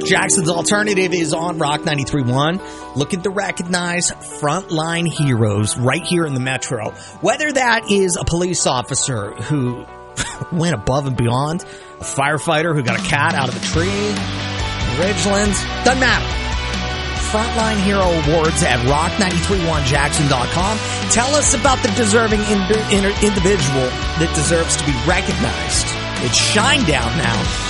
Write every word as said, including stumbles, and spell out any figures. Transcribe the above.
Jackson's Alternative is on Rock ninety-three point one. Looking to recognize frontline heroes right here in the Metro. Whether that is a police officer who went above and beyond, a firefighter who got a cat out of a tree, Ridgeland, doesn't matter. Frontline Hero Awards at rock ninety-three point one jackson dot com. Tell us about the deserving ind- individual that deserves to be recognized. It's Shinedown now.